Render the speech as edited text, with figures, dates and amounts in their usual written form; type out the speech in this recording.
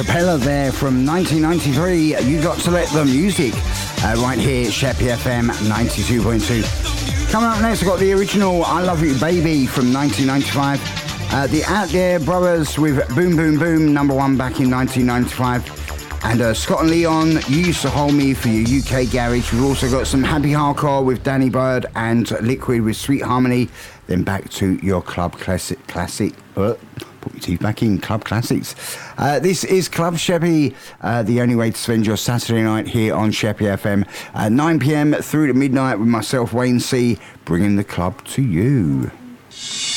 Capella there from 1993. You got to let the music right here at Sheppey FM 92.2. Coming up next, I've got the original I Love You Baby from 1995. The Out There Brothers with Boom Boom Boom, number one back in 1995. And Scott and Leon, You Used to Hold Me for your UK Garage. We've also got some Happy Hardcore with Danny Bird and Liquid with Sweet Harmony. Then back to your Club Classic. Put your teeth back in, Club Classics. This is Club Sheppey, the only way to spend your Saturday night here on Sheppey FM. 9 p.m. through to midnight with myself, Wayne C, bringing the club to you.